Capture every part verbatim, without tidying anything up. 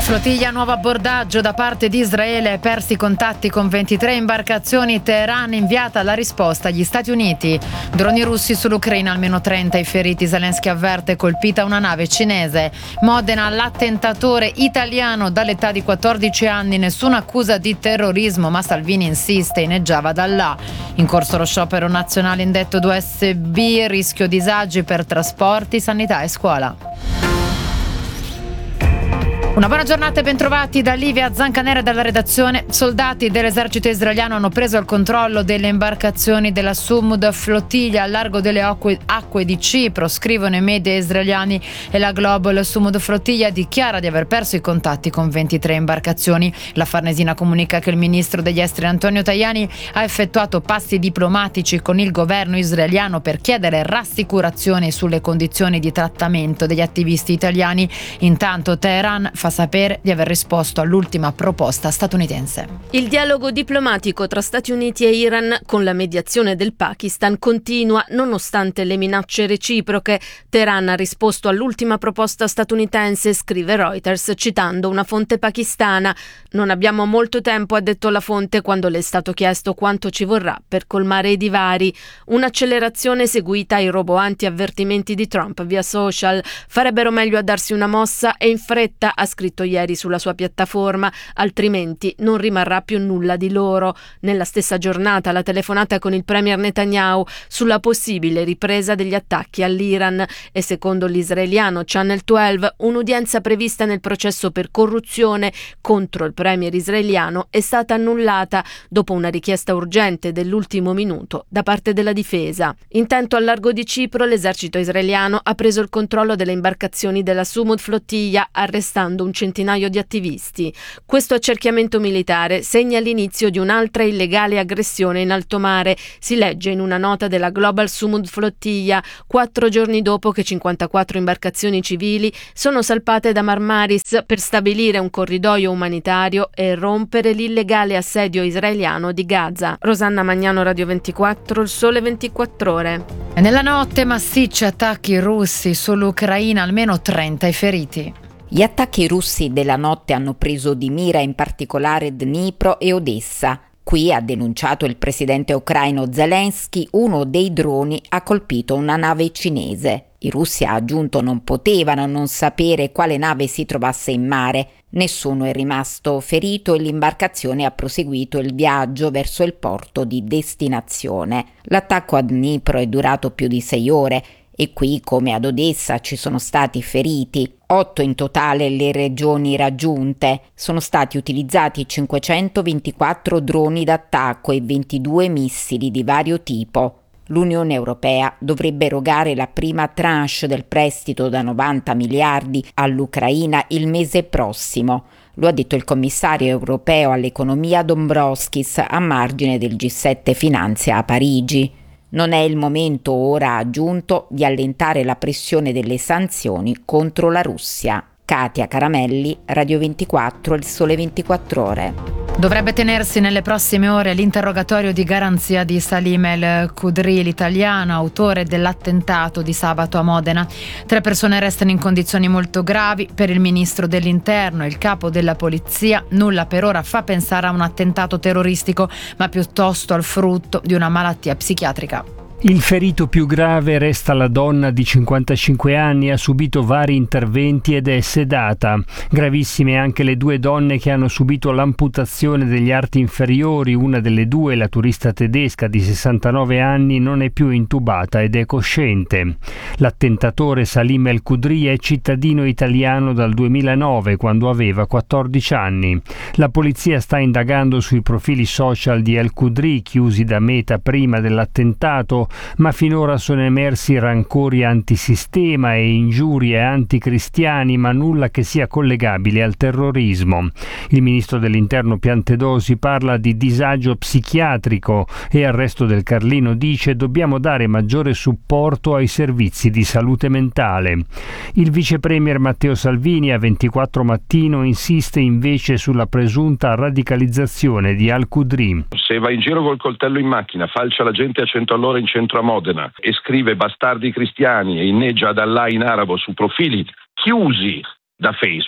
Flottiglia, nuovo abbordaggio da parte di Israele, persi i contatti con ventitré imbarcazioni, Teheran inviata la risposta agli Stati Uniti. Droni russi sull'Ucraina, almeno trenta i feriti, Zelensky avverte, colpita una nave cinese. Modena, l'attentatore italiano dall'età di quattordici anni, nessuna accusa di terrorismo, ma Salvini insiste, inneggiava da là. In corso lo sciopero nazionale indetto due S B, rischio disagi per trasporti, sanità e scuola. Una buona giornata e bentrovati da Livia Zancanera dalla redazione. Soldati dell'esercito israeliano hanno preso il controllo delle imbarcazioni della Sumud Flottiglia al largo delle acque, acque di Cipro, scrivono i media israeliani, e la Global Sumud Flottiglia dichiara di aver perso i contatti con ventitré imbarcazioni. La Farnesina comunica che il ministro degli esteri Antonio Tajani ha effettuato passi diplomatici con il governo israeliano per chiedere rassicurazioni sulle condizioni di trattamento degli attivisti italiani. Intanto Teheran fa sapere di aver risposto all'ultima proposta statunitense. Il dialogo diplomatico tra Stati Uniti e Iran con la mediazione del Pakistan continua nonostante le minacce reciproche. Teheran ha risposto all'ultima proposta statunitense, scrive Reuters citando una fonte pakistana. Non abbiamo molto tempo, ha detto la fonte, quando le è stato chiesto quanto ci vorrà per colmare i divari. Un'accelerazione seguita ai roboanti avvertimenti di Trump via social. Farebbero meglio a darsi una mossa e in fretta, ha scritto ieri sulla sua piattaforma, altrimenti non rimarrà più nulla di loro. Nella stessa giornata la telefonata con il premier Netanyahu sulla possibile ripresa degli attacchi all'Iran, e secondo l'israeliano Channel dodici un'udienza prevista nel processo per corruzione contro il premier israeliano è stata annullata dopo una richiesta urgente dell'ultimo minuto da parte della difesa. Intanto al largo di Cipro l'esercito israeliano ha preso il controllo delle imbarcazioni della Sumud Flottiglia, arrestando un centinaio di attivisti. Questo accerchiamento militare segna l'inizio di un'altra illegale aggressione in alto mare, si legge in una nota della Global Sumud Flottiglia, quattro giorni dopo che cinquantaquattro imbarcazioni civili sono salpate da Marmaris per stabilire un corridoio umanitario e rompere l'illegale assedio israeliano di Gaza. Rosanna Magnano, Radio ventiquattro, Il Sole ventiquattro Ore. E nella notte massicci attacchi russi sull'Ucraina, almeno trenta i feriti. Gli attacchi russi della notte hanno preso di mira in particolare Dnipro e Odessa. Qui, ha denunciato il presidente ucraino Zelensky, uno dei droni ha colpito una nave cinese. I russi, ha aggiunto, non potevano non sapere quale nave si trovasse in mare. Nessuno è rimasto ferito e l'imbarcazione ha proseguito il viaggio verso il porto di destinazione. L'attacco a Dnipro è durato più di sei ore e qui, come ad Odessa, ci sono stati feriti. Otto in totale le regioni raggiunte. Sono stati utilizzati cinquecentoventiquattro droni d'attacco e ventidue missili di vario tipo. L'Unione Europea dovrebbe erogare la prima tranche del prestito da novanta miliardi all'Ucraina il mese prossimo. Lo ha detto il commissario europeo all'economia Dombrovskis a margine del G sette Finanza a Parigi. Non è il momento ora, ha aggiunto, di allentare la pressione delle sanzioni contro la Russia. Katia Caramelli, Radio ventiquattro, Il Sole ventiquattro Ore. Dovrebbe tenersi nelle prossime ore l'interrogatorio di garanzia di Salim El Khudri, l'italiano autore dell'attentato di sabato a Modena. Tre persone restano in condizioni molto gravi. Per il ministro dell'interno e il capo della polizia nulla per ora fa pensare a un attentato terroristico, ma piuttosto al frutto di una malattia psichiatrica. Il ferito più grave resta la donna di cinquantacinque anni, ha subito vari interventi ed è sedata. Gravissime anche le due donne che hanno subito l'amputazione degli arti inferiori. Una delle due, la turista tedesca di sessantanove anni, non è più intubata ed è cosciente. L'attentatore Salim El Khudri è cittadino italiano dal duemilanove, quando aveva quattordici anni. La polizia sta indagando sui profili social di El Khudri, chiusi da Meta prima dell'attentato, ma finora sono emersi rancori antisistema e ingiurie anticristiani, ma nulla che sia collegabile al terrorismo. Il ministro dell'interno Piantedosi parla di disagio psichiatrico e al Resto del Carlino dice: dobbiamo dare maggiore supporto ai servizi di salute mentale. Il vice premier Matteo Salvini a ventiquattro Mattino insiste invece sulla presunta radicalizzazione di Al Khudri. Se va in giro col coltello in macchina, falcia la gente a cento all'ora in centro a Modena e scrive bastardi cristiani e inneggia ad Allah in arabo su profili chiusi da Facebook,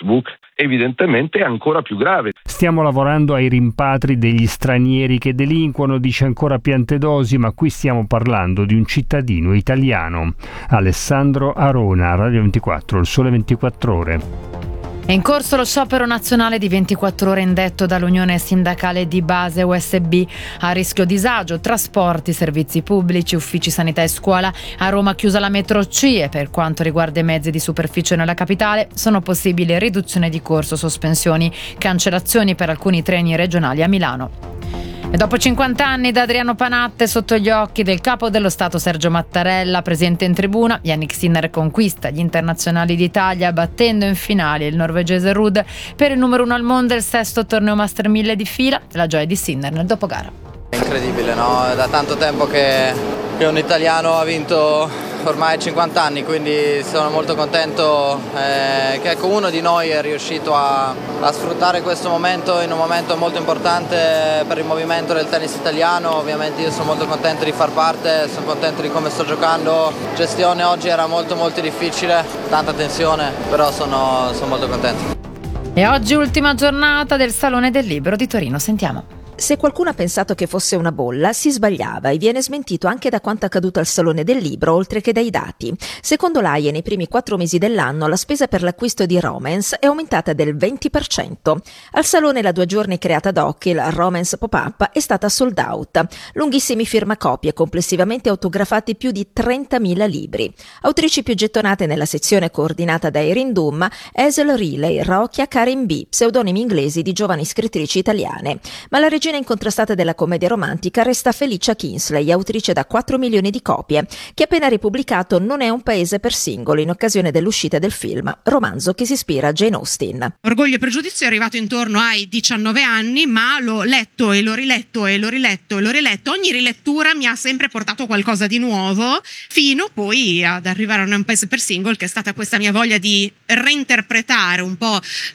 evidentemente è ancora più grave. Stiamo lavorando ai rimpatri degli stranieri che delinquono, dice ancora Piantedosi, ma qui stiamo parlando di un cittadino italiano. Alessandro Arona, Radio ventiquattro, Il Sole ventiquattro Ore. È in corso lo sciopero nazionale di ventiquattro ore indetto dall'Unione Sindacale di Base U S B. A rischio disagio, trasporti, servizi pubblici, uffici sanità e scuola. A Roma chiusa la metro C e per quanto riguarda i mezzi di superficie nella capitale sono possibili riduzione di corso, sospensioni, cancellazioni per alcuni treni regionali a Milano. E dopo cinquanta anni da Adriano Panatte, sotto gli occhi del capo dello Stato Sergio Mattarella, presente in tribuna, Jannik Sinner conquista gli internazionali d'Italia battendo in finale il norvegese Ruud per il numero uno al mondo e il sesto torneo Master mille di fila. La gioia di Sinner nel dopogara. È incredibile, no? È da tanto tempo che, che un italiano ha vinto ormai cinquanta anni, quindi sono molto contento eh, che ecco, uno di noi è riuscito a, a sfruttare questo momento in un momento molto importante per il movimento del tennis italiano. Ovviamente io sono molto contento di far parte, sono contento di come sto giocando. Gestione oggi era molto molto difficile, tanta tensione, però sono, sono molto contento. E oggi ultima giornata del Salone del Libro di Torino, sentiamo. Se qualcuno ha pensato che fosse una bolla, si sbagliava e viene smentito anche da quanto accaduto al Salone del Libro, oltre che dai dati. Secondo l'A I E, nei primi quattro mesi dell'anno, la spesa per l'acquisto di Romance è aumentata del venti per cento. Al Salone, la due giorni creata ad hoc, il Romance Pop-Up, è stata sold out. Lunghissimi firmacopie, complessivamente autografati più di trentamila libri. Autrici più gettonate nella sezione coordinata da Erin Doom, Hazel Riley, Rokia, Karen B., pseudonimi inglesi di giovani scrittrici italiane. Ma la regina incontrastata della commedia romantica resta Felicia Kingsley, autrice da quattro milioni di copie, che ha appena ripubblicato Non è un paese per singolo in occasione dell'uscita del film, romanzo che si ispira a Jane Austen. Orgoglio e pregiudizio è arrivato intorno ai diciannove anni, ma l'ho letto e l'ho riletto e l'ho riletto e l'ho riletto. Ogni rilettura mi ha sempre portato qualcosa di nuovo, fino poi ad arrivare a Non è un paese per single, che è stata questa mia voglia di reinterpretare un po'